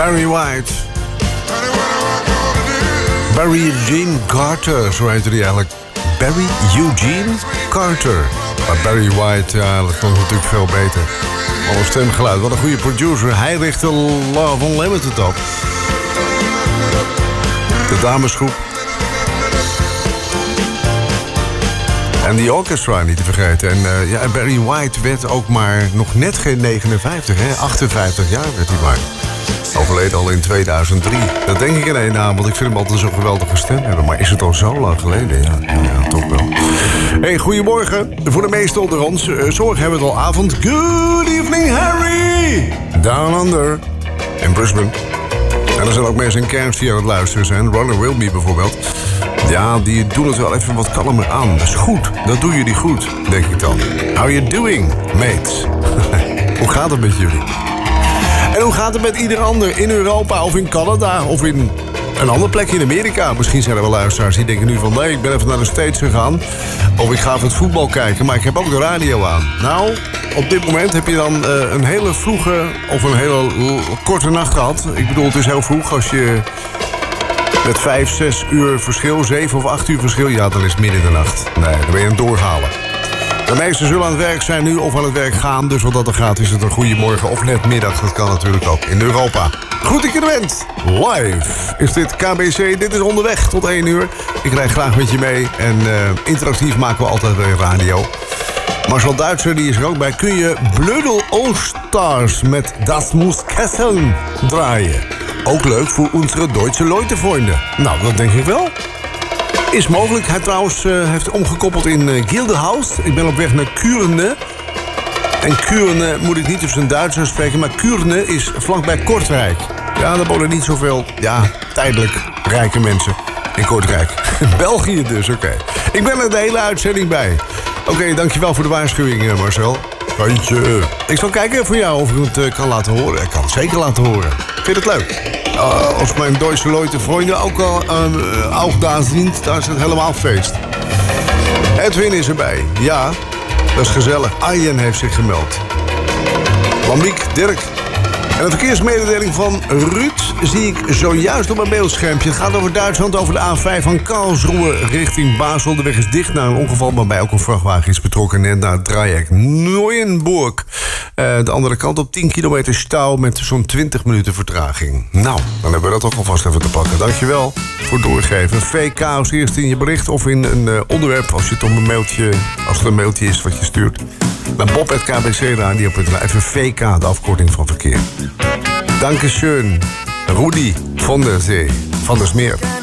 Barry White. Barry Eugene Carter, zo heette hij eigenlijk. Barry Eugene Carter. Maar Barry White, ja, dat klonk natuurlijk veel beter. Alle stemgeluid, wat een goede producer. Hij richtte Love Unlimited op. De damesgroep. En die orchestra niet te vergeten. En Barry White werd ook maar nog net geen 59, hè? 58 jaar werd hij maar. Overleden al in 2003. Dat denk ik in één naam, want ik vind hem altijd zo'n geweldige stem hebben. Maar is het al zo lang geleden? Ja, toch wel. Hey, goedemorgen. Voor de meesten onder ons. Zorg hebben we het al avond. Good evening, Harry! Down Under. In Brisbane. En er zijn ook mensen in Cairns die aan het luisteren zijn. Ronald Wilby bijvoorbeeld. Ja, die doen het wel even wat kalmer aan. Dat is goed. Dat doen jullie goed, denk ik dan. How you doing, mates? Hoe gaat het met jullie? En hoe gaat het met ieder ander in Europa of in Canada of in een andere plek in Amerika? Misschien zijn er wel luisteraars die denken nu van... nee, ik ben even naar de States gegaan. Of ik ga even het voetbal kijken, maar ik heb ook de radio aan. Nou, op dit moment heb je dan een hele vroege of een hele korte nacht gehad. Ik bedoel, het is heel vroeg als je... met 5, 6 uur verschil, 7 of 8 uur verschil... ja, dan is het midden in de nacht. Nee, dan ben je aan het doorhalen. De meesten zullen aan het werk zijn nu of aan het werk gaan. Dus wat dat er gaat is het een goede morgen of net middag. Dat kan natuurlijk ook in Europa. Goed dat je er bent. Live is dit KBC. Dit is onderweg tot 1 uur. Ik rijd graag met je mee. En interactief maken we altijd weer radio. Marcel Duitser die is er ook bij. Kun je Blödel All-Stars met Das muss Kesseln draaien. Ook leuk voor onze Duitse Leute-vrienden. Nou, dat denk ik wel. Is mogelijk. Hij trouwens heeft omgekoppeld in Gildenhaus. Ik ben op weg naar Kuurne. En Kuurne moet ik niet op zijn Duits spreken, maar Kuurne is vlakbij Kortrijk. Ja, daar wonen niet zoveel, tijdelijk rijke mensen in Kortrijk. België dus, oké. Ik ben er de hele uitzending bij. Oké, dankjewel voor de waarschuwing, Marcel. Kantje. Ik zal kijken voor jou of ik het kan laten horen. Ik kan het zeker laten horen. Vind je het leuk? Als mijn Duitse Leute vrienden ook al ook daar zien, daar is het helemaal feest. Edwin is erbij. Ja, dat is gezellig. Arjen heeft zich gemeld. Lambiek, Dirk. En een verkeersmededeling van Ruud zie ik zojuist op mijn beeldschermpje. Het gaat over Duitsland, over de A5 van Karlsruhe richting Basel. De weg is dicht na een ongeval waarbij ook een vrachtwagen is betrokken net naar het Dreieck Neuenburg. De andere kant op 10 kilometer stau met zo'n 20 minuten vertraging. Nou, dan hebben we dat toch alvast even te pakken. Dankjewel voor het doorgeven. VK als eerste in je bericht of in een onderwerp als je het om een mailtje, als het een mailtje is wat je stuurt. Naar bob@kbcradio.nl. Even VK, de afkorting van verkeer. Dankeschön, Rudi van der Zee, van der Smeer.